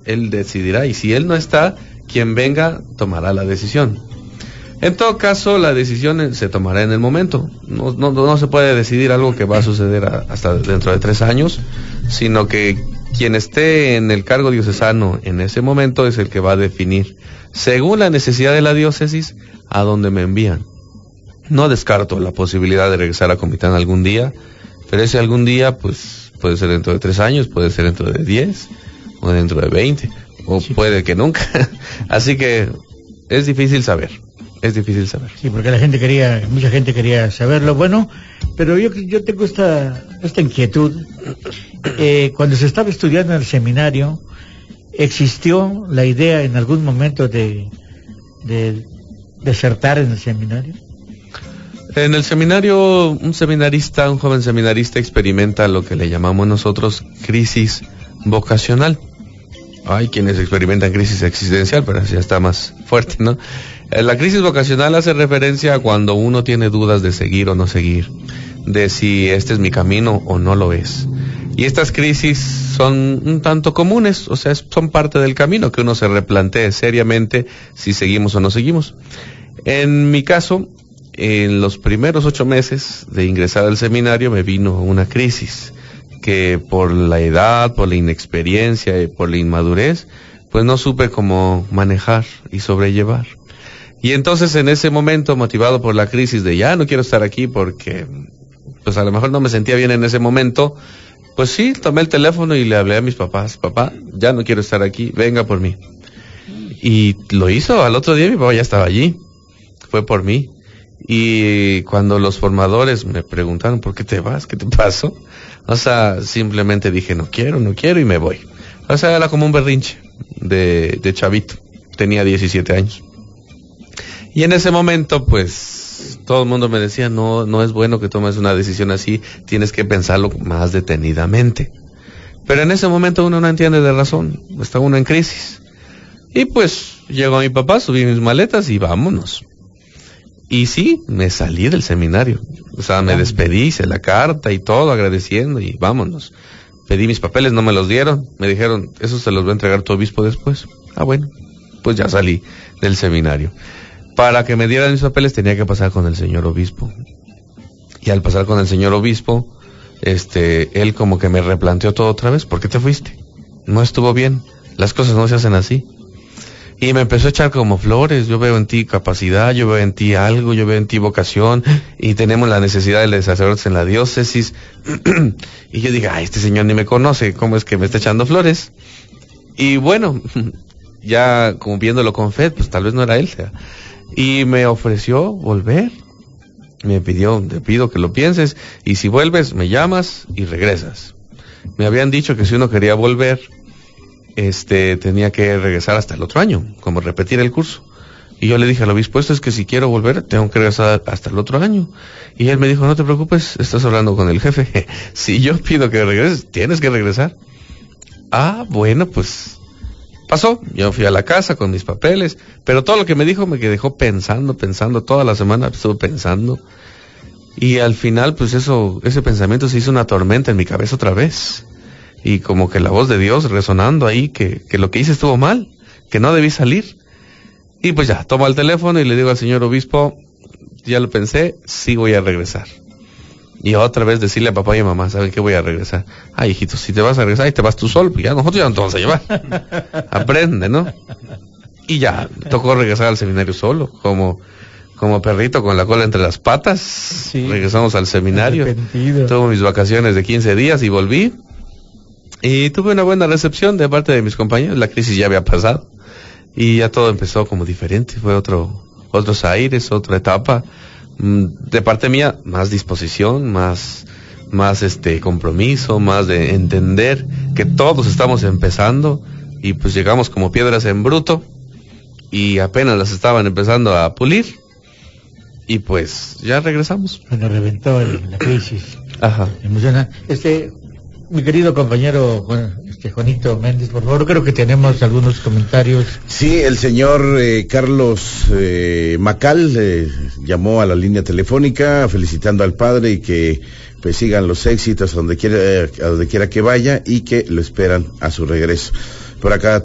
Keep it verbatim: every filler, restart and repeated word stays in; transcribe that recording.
él decidirá, y si él no está, quien venga tomará la decisión. En todo caso, la decisión se tomará en el momento. No, no, no se puede decidir algo que va a suceder a, hasta dentro de tres años, sino que quien esté en el cargo diocesano en ese momento es el que va a definir, según la necesidad de la diócesis, a dónde me envían. No descarto la posibilidad de regresar a Comitán algún día, pero ese algún día, pues, puede ser dentro de tres años, puede ser dentro de diez, o dentro de veinte, o sí, puede que nunca. Así que es difícil saber, es difícil saber. Sí, porque la gente quería, mucha gente quería saberlo. Bueno, pero yo yo tengo esta esta inquietud. Eh, cuando se estaba estudiando en el seminario, ¿existió la idea en algún momento de, de desertar en el seminario? En el seminario, un seminarista, un joven seminarista experimenta lo que le llamamos nosotros crisis vocacional. Hay quienes experimentan crisis existencial, pero así ya está más fuerte, ¿no? La crisis vocacional hace referencia a cuando uno tiene dudas de seguir o no seguir, de si este es mi camino o no lo es. Y estas crisis son un tanto comunes, o sea, son parte del camino, que uno se replantee seriamente si seguimos o no seguimos. En mi caso, en los primeros ocho meses de ingresar al seminario me vino una crisis que por la edad, por la inexperiencia y por la inmadurez, pues no supe cómo manejar y sobrellevar. Y entonces en ese momento, motivado por la crisis de ya no quiero estar aquí porque pues a lo mejor no me sentía bien en ese momento, pues sí, tomé el teléfono y le hablé a mis papás, papá, ya no quiero estar aquí, venga por mí. Y lo hizo, al otro día mi papá ya estaba allí, fue por mí. Y cuando los formadores me preguntaron, ¿por qué te vas? ¿Qué te pasó? O sea, simplemente dije, no quiero, no quiero y me voy. O sea, era como un berrinche de, de chavito. Tenía diecisiete años. Y en ese momento, pues, todo el mundo me decía, no, no es bueno que tomes una decisión así, tienes que pensarlo más detenidamente. Pero en ese momento uno no entiende de razón, está uno en crisis. Y pues, llegó mi papá, subí mis maletas y vámonos. Y sí, me salí del seminario, o sea, me despedí, hice la carta y todo, agradeciendo y vámonos. Pedí mis papeles, no me los dieron, me dijeron, eso se los va a entregar tu obispo después. Ah, bueno, pues ya salí del seminario. Para que me dieran mis papeles tenía que pasar con el señor obispo. Y al pasar con el señor obispo, este, él como que me replanteó todo otra vez, ¿por qué te fuiste? No estuvo bien, las cosas no se hacen así. Y me empezó a echar como flores, yo veo en ti capacidad, yo veo en ti algo, yo veo en ti vocación, y tenemos la necesidad de sacerdotes en la diócesis. Y yo dije, ay, este señor ni me conoce, ¿cómo es que me está echando flores? Y bueno, ya como viéndolo con fe, pues tal vez no era él. Y me ofreció volver, me pidió, te pido que lo pienses, y si vuelves, me llamas y regresas. Me habían dicho que si uno quería volver, este tenía que regresar hasta el otro año, como repetir el curso. Y yo le dije al obispo, esto es que si quiero volver, tengo que regresar hasta el otro año. Y él me dijo, no te preocupes, estás hablando con el jefe. Si yo pido que regreses, tienes que regresar. Ah, bueno, pues pasó. Yo fui a la casa con mis papeles, pero todo lo que me dijo me dejó pensando, pensando, toda la semana estuve pensando. Y al final, pues eso, ese pensamiento se hizo una tormenta en mi cabeza otra vez. Y como que la voz de Dios resonando ahí, que, que lo que hice estuvo mal, que no debí salir. Y pues ya, tomo el teléfono y le digo al señor obispo, ya lo pensé, sí voy a regresar. Y otra vez decirle a papá y a mamá, ¿saben qué? Voy a regresar. Ay, hijito, si te vas a regresar y te vas tú solo, pues ya nosotros ya no te vamos a llevar. Aprende, ¿no? Y ya, tocó regresar al seminario solo, como, como perrito con la cola entre las patas. Sí, regresamos al seminario. Arrepentido. Tuve mis vacaciones de quince días y volví. Y tuve una buena recepción de parte de mis compañeros, la crisis ya había pasado y ya todo empezó como diferente, fue otro, otros aires, otra etapa. De parte mía, más disposición, más, más este compromiso, más de entender que todos estamos empezando y pues llegamos como piedras en bruto y apenas las estaban empezando a pulir y pues ya regresamos. Cuando reventó el, la crisis. Ajá. Emociona. Este... Mi querido compañero Juan, este, Juanito Méndez, por favor, creo que tenemos algunos comentarios. Sí, el señor eh, Carlos eh, Macal eh, llamó a la línea telefónica felicitando al padre y que pues sigan los éxitos donde quiera, eh, a donde quiera que vaya y que lo esperan a su regreso. Por acá